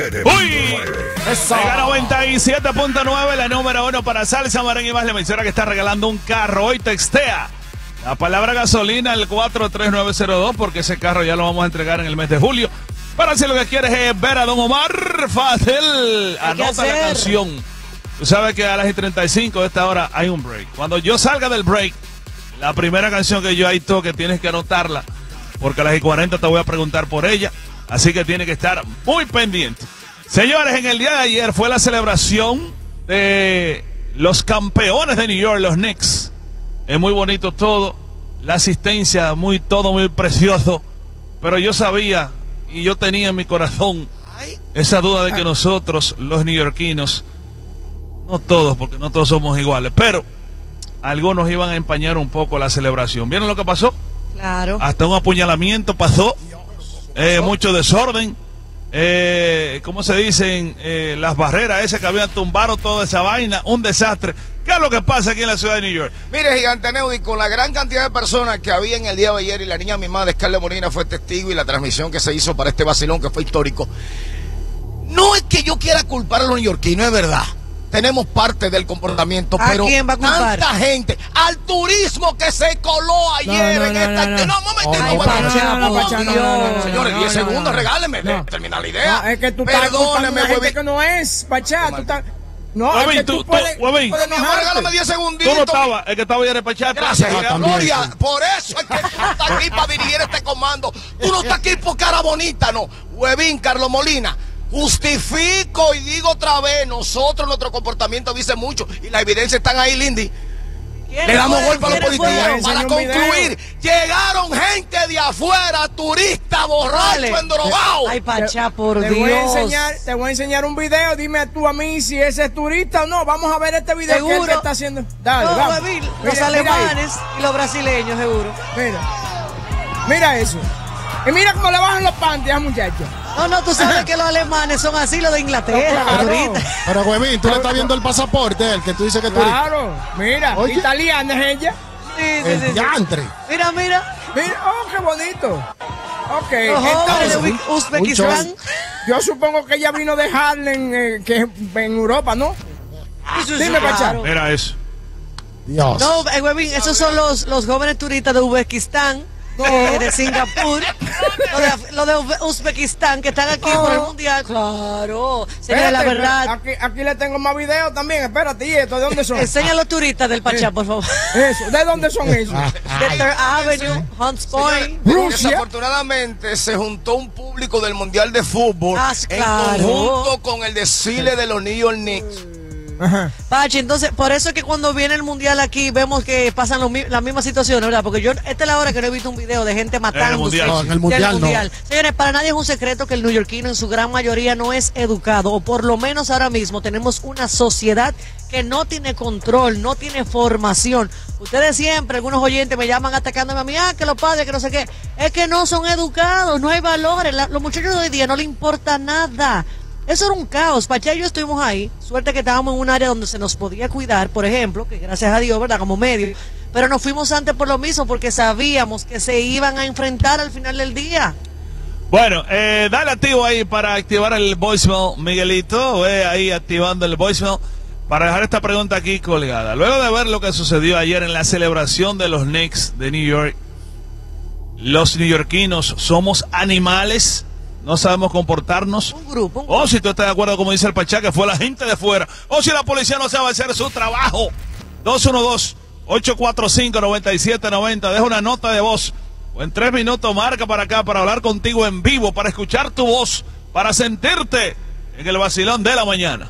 Uy, Mega 97.9, la número 1 para salsa, merengue y más. La emisora que está regalando un carro. Hoy textea la palabra gasolina al 43902 porque ese carro ya lo vamos a entregar en el mes de julio. Para si lo que quieres es ver a Don Omar, fácil, anota la canción. Tú sabes que a las 35 de esta hora hay un break. Cuando yo salga del break, la primera canción que yo ahí toque tienes que anotarla, porque a las 40 te voy a preguntar por ella. Así que tiene que estar muy pendiente. Señores, en el día de ayer fue la celebración de los campeones de New York, los Knicks. Es muy bonito todo, la asistencia, todo muy precioso. Pero yo sabía y yo tenía en mi corazón esa duda de que nosotros, los neoyorquinos, no todos, porque no todos somos iguales, pero algunos iban a empañar un poco la celebración. ¿Vieron lo que pasó? Claro. Hasta un apuñalamiento pasó. Mucho desorden, ¿cómo se dicen? Las barreras esas que habían tumbado toda esa vaina, un desastre. ¿Qué es lo que pasa aquí en la ciudad de New York? Mire, Gigante Neudi, con la gran cantidad de personas que había en el día de ayer, y la niña mimada Scarlett Molina fue testigo, y la transmisión que se hizo para este vacilón que fue histórico. No es que yo quiera culpar a los neoyorquinos, es verdad. Tenemos parte del comportamiento, pero quién va a culpar? Tanta gente, al turismo que se coló ayer en esta... No, señores, 10 segundos, regálenme, termina la idea. No, es que tú perdóneme, estás gente que no es, Pachá, tú estás... No, Huevín, es que tú puedes regálame 10 segunditos. Tú no estabas, el que estaba ayer en Pachá. Gracias, Gloria, por eso es que tú estás aquí para dirigir este comando. Tú no estás aquí por cara bonita, no. Huevín, Carlos Molina. Justifico y digo otra vez, nosotros nuestro comportamiento dice mucho y las evidencias están ahí, Lindy. Le damos golpe a los policías. Para concluir, llegaron gente de afuera, turistas, borrachos, endrogados. Ay, Pachá, por Dios. Te voy a enseñar un video. Dime tú a mí si ese es turista o no. Vamos a ver este video. ¿Seguro? Que está haciendo. Dale, no, vamos. Los alemanes y los brasileños, seguro. Mira eso. Y mira cómo le bajan los panties a muchachos. No, tú sabes que los alemanes son así, los de Inglaterra. Claro. Pero, Huevín, tú le estás viendo el pasaporte, el que tú dices que tú... Claro, mira, oye, italiana es ella. Sí. Diantre. Mira. Oh, qué bonito. Ok, entonces, de Uzbekistán. Yo supongo que ella vino de Harlem, que en Europa, ¿no? Dime, Pachá. Mira eso. Dios. No, Huevín, esos son los jóvenes turistas de Uzbekistán. De Singapur, lo de Uzbekistán, que están aquí por el mundial. Claro, señora, la verdad. Aquí le tengo más videos también. Espérate, ¿y esto de dónde son? Enseña a los turistas del Pachá, por favor. Eso, ¿de dónde son esos? De Third Avenue, Hunts Point. Desafortunadamente se juntó un público del Mundial de Fútbol en conjunto con el desfile de los New York Knicks. Ajá. Pachi, entonces, por eso es que cuando viene el mundial aquí vemos que pasan las mismas situaciones, ¿verdad? Porque yo, esta es la hora que no he visto un video de gente matándose. En el mundial no. Señores, para nadie es un secreto que el neoyorquino en su gran mayoría no es educado, o por lo menos ahora mismo tenemos una sociedad que no tiene control, no tiene formación. Ustedes siempre, algunos oyentes me llaman atacándome a mí, que los padres, que no sé qué. Es que no son educados, no hay valores. Los muchachos de hoy día no les importa nada. Eso era un caos. Pachá y yo estuvimos ahí. Suerte que estábamos en un área donde se nos podía cuidar, por ejemplo, que gracias a Dios, ¿verdad? Como medio. Pero nos fuimos antes por lo mismo, porque sabíamos que se iban a enfrentar al final del día. Bueno, dale activo ahí para activar el voicemail, Miguelito. Ahí activando el voicemail para dejar esta pregunta aquí colgada. Luego de ver lo que sucedió ayer en la celebración de los Knicks de New York, los neoyorquinos somos animales. No sabemos comportarnos. Un grupo. O si tú estás de acuerdo, como dice el Pachá, que fue la gente de fuera. O si la policía no sabe hacer su trabajo. 212-845-9790. Deja una nota de voz. O en 3 minutos marca para acá para hablar contigo en vivo, para escuchar tu voz, para sentirte en el vacilón de la mañana.